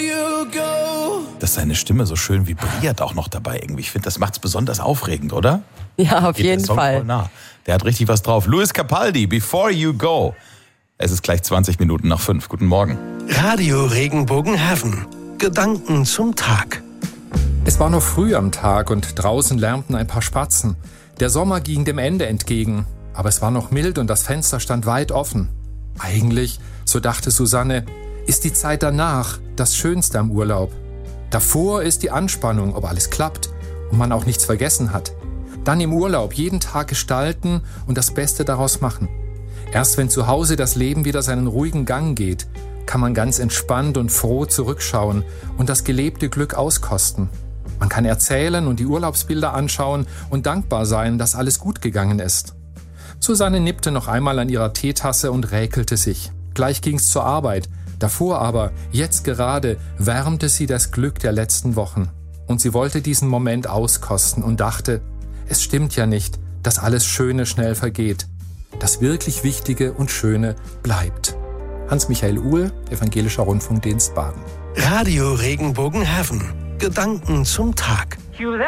you go. Dass seine Stimme so schön vibriert auch noch dabei irgendwie. Ich finde, das macht's besonders aufregend, oder? Ja, auf Geht jeden der Song Fall. voll nah. Der hat richtig was drauf. Luis Capaldi, Before You Go. Es ist gleich 20 Minuten nach 5. Guten Morgen. Radio Regenbogen Heaven. Gedanken zum Tag. Es war noch früh am Tag und draußen lärmten ein paar Spatzen. Der Sommer ging dem Ende entgegen, aber es war noch mild und das Fenster stand weit offen. Eigentlich, so dachte Susanne, ist die Zeit danach das Schönste am Urlaub. Davor ist die Anspannung, ob alles klappt und man auch nichts vergessen hat. Dann im Urlaub jeden Tag gestalten und das Beste daraus machen. Erst wenn zu Hause das Leben wieder seinen ruhigen Gang geht, kann man ganz entspannt und froh zurückschauen und das gelebte Glück auskosten. Man kann erzählen und die Urlaubsbilder anschauen und dankbar sein, dass alles gut gegangen ist. Susanne nippte noch einmal an ihrer Teetasse und räkelte sich. Gleich ging's zur Arbeit. Davor aber, jetzt gerade, wärmte sie das Glück der letzten Wochen. Und sie wollte diesen Moment auskosten und dachte, es stimmt ja nicht, dass alles Schöne schnell vergeht. Das wirklich Wichtige und Schöne bleibt. Hans-Michael Uhl, Evangelischer Rundfunkdienst Baden. Radio Regenbogen Heaven. Gedanken zum Tag.